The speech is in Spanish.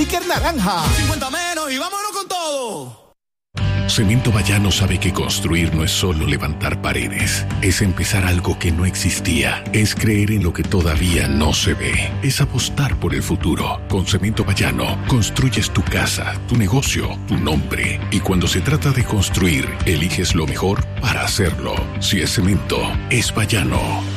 sticker naranja. 50 menos y vámonos con todo. Cemento Bayano sabe que construir no es solo levantar paredes, es empezar algo que no existía, es creer en lo que todavía no se ve, es apostar por el futuro. Con Cemento Bayano construyes tu casa, tu negocio, tu nombre, y cuando se trata de construir, eliges lo mejor para hacerlo. Si es cemento, es Bayano.